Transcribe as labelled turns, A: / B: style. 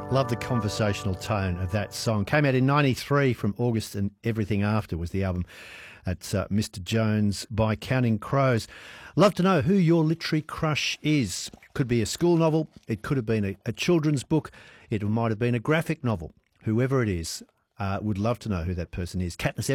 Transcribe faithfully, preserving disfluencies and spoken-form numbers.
A: Love the conversational tone of that song. Came out in ninety-three from August and Everything After was the album. That's uh, Mister Jones by Counting Crows. Love to know who your literary crush is. Could be a school novel. It could have been a, a children's book. It might have been a graphic novel. Whoever it is, uh, would love to know who that person is. Katniss